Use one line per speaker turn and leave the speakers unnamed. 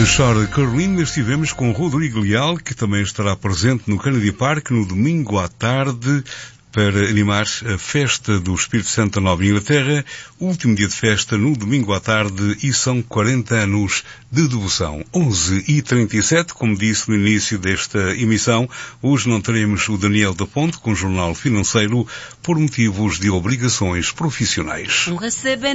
Chora Carolina, estivemos com Rodrigo Leal, que também estará presente no Kennedy Park no domingo à tarde para animar a festa do Espírito Santo da Nova Inglaterra, último dia de festa no domingo à tarde, e são 40 anos de devoção. 11h37, como disse no início desta emissão, hoje não teremos o Daniel da Ponte com o Jornal Financeiro por motivos de obrigações profissionais.